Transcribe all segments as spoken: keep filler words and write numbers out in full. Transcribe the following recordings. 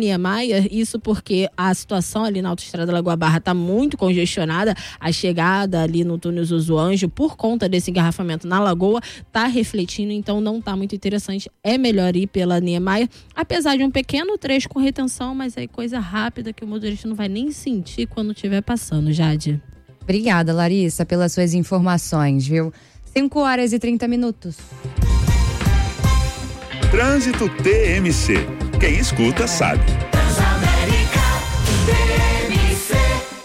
Niemeyer, isso porque a situação ali na autoestrada Lagoa Barra está muito congestionada, a chegada ali no túnel Zuzu Anjo, por conta desse engarrafamento na lagoa, está refletindo, então não está muito interessante, é melhor ir pela Niemeyer, apesar de um pequeno trecho com retenção, mas aí coisa rápida que o motorista não vai nem sentir quando estiver passando, Jade. Obrigada, Larissa, pelas suas informações, viu? cinco horas e trinta minutos. Trânsito T M C. Quem escuta sabe. Transamérica T M C.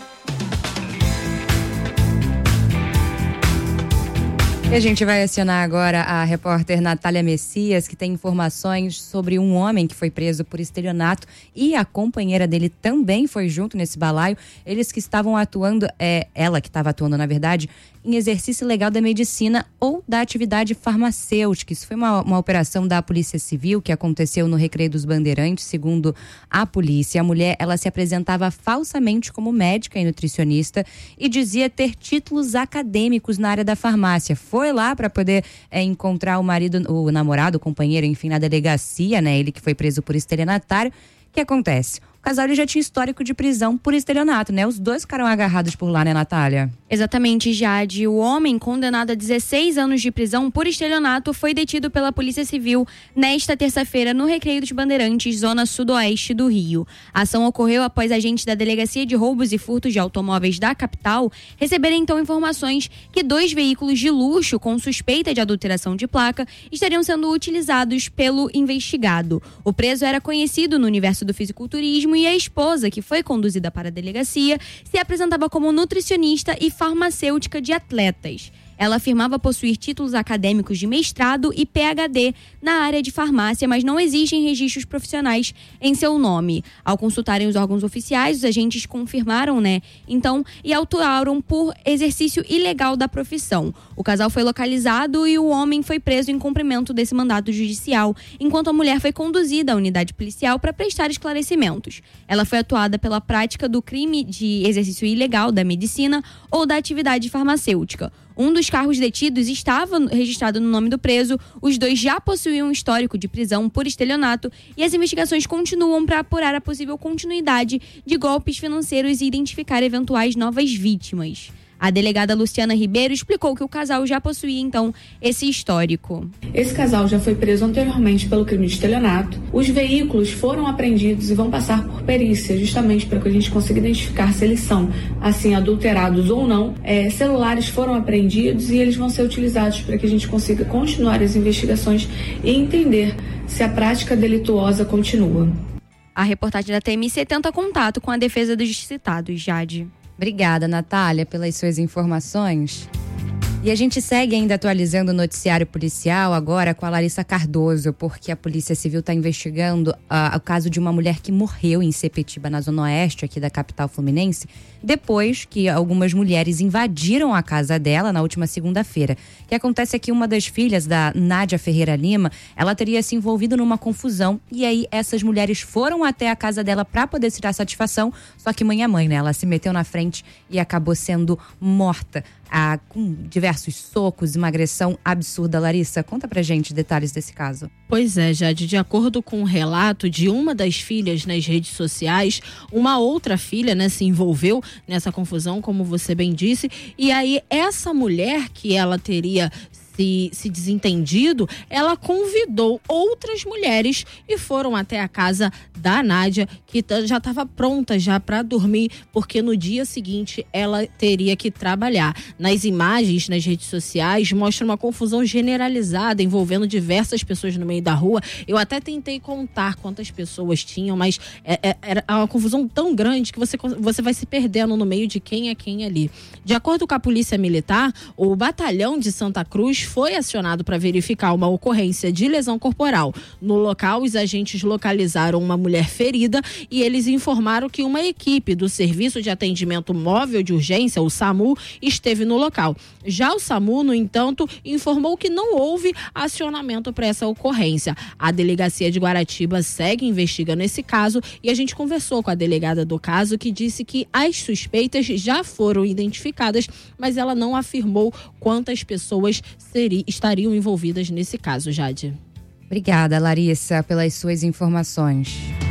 E a gente vai acionar agora a repórter Natália Messias, que tem informações sobre um homem que foi preso por estelionato e a companheira dele também foi junto nesse balaio. Eles que estavam atuando, é, ela que estava atuando, na verdade, em exercício ilegal da medicina ou da atividade farmacêutica. Isso foi uma, uma operação da Polícia Civil que aconteceu no Recreio dos Bandeirantes, segundo a polícia. A mulher, ela se apresentava falsamente como médica e nutricionista e dizia ter títulos acadêmicos na área da farmácia. Foi lá para poder é, encontrar o marido, o namorado, o companheiro, enfim, na delegacia, né? Ele que foi preso por estelionatário. O que acontece? O casal ele já tinha histórico de prisão por estelionato, né? Os dois ficaram agarrados por lá, né, Natália? Exatamente, Jade. O homem condenado a dezesseis anos de prisão por estelionato foi detido pela Polícia Civil nesta terça-feira no Recreio dos Bandeirantes, zona sudoeste do Rio. A ação ocorreu após agentes da Delegacia de Roubos e Furtos de Automóveis da capital receberem então informações que dois veículos de luxo com suspeita de adulteração de placa estariam sendo utilizados pelo investigado. O preso era conhecido no universo do fisiculturismo e a esposa, que foi conduzida para a delegacia, se apresentava como nutricionista e farmacêutica de atletas. Ela afirmava possuir títulos acadêmicos de mestrado e P H D na área de farmácia, mas não existem registros profissionais em seu nome. Ao consultarem os órgãos oficiais, os agentes confirmaram, né? Então, e autuaram por exercício ilegal da profissão. O casal foi localizado e o homem foi preso em cumprimento desse mandato judicial, enquanto a mulher foi conduzida à unidade policial para prestar esclarecimentos. Ela foi atuada pela prática do crime de exercício ilegal da medicina ou da atividade farmacêutica. Um dos carros detidos estava registrado no nome do preso, os dois já possuíam um histórico de prisão por estelionato e as investigações continuam para apurar a possível continuidade de golpes financeiros e identificar eventuais novas vítimas. A delegada Luciana Ribeiro explicou que o casal já possuía, então, esse histórico. Esse casal já foi preso anteriormente pelo crime de estelionato. Os veículos foram apreendidos e vão passar por perícia, justamente para que a gente consiga identificar se eles são, assim, adulterados ou não. É, celulares foram apreendidos e eles vão ser utilizados para que a gente consiga continuar as investigações e entender se a prática delituosa continua. A reportagem da T M C tenta contato com a defesa dos citados, Jade. Obrigada, Natália, pelas suas informações. E a gente segue ainda atualizando o noticiário policial agora com a Larissa Cardoso, porque a Polícia Civil está investigando uh, o caso de uma mulher que morreu em Sepetiba, na zona oeste aqui da capital fluminense, depois que algumas mulheres invadiram a casa dela na última segunda-feira. O que acontece é que uma das filhas da Nádia Ferreira Lima, ela teria se envolvido numa confusão e aí essas mulheres foram até a casa dela para poder se dar satisfação, só que mãe é mãe, né? Ela se meteu na frente e acabou sendo morta. Ah, com diversos socos e uma agressão absurda. Larissa, conta pra gente detalhes desse caso. Pois é, Jade, de acordo com o relato de uma das filhas nas redes sociais, uma outra filha, né, se envolveu nessa confusão, como você bem disse, e aí essa mulher que ela teria Se, se desentendido, ela convidou outras mulheres e foram até a casa da Nádia, que t- já estava pronta já para dormir, porque no dia seguinte ela teria que trabalhar. Nas imagens, nas redes sociais, mostra uma confusão generalizada envolvendo diversas pessoas no meio da rua. Eu até tentei contar quantas pessoas tinham, mas é, é, era uma confusão tão grande que você, você vai se perdendo no meio de quem é quem ali. De acordo com a Polícia Militar, o Batalhão de Santa Cruz foi acionado para verificar uma ocorrência de lesão corporal. No local, os agentes localizaram uma mulher ferida e eles informaram que uma equipe do Serviço de Atendimento Móvel de Urgência, o SAMU, esteve no local. Já o SAMU, no entanto, informou que não houve acionamento para essa ocorrência. A Delegacia de Guaratiba segue investigando esse caso e a gente conversou com a delegada do caso, que disse que as suspeitas já foram identificadas, mas ela não afirmou quantas pessoas seriam, estariam envolvidas nesse caso, Jade. Obrigada, Larissa, pelas suas informações.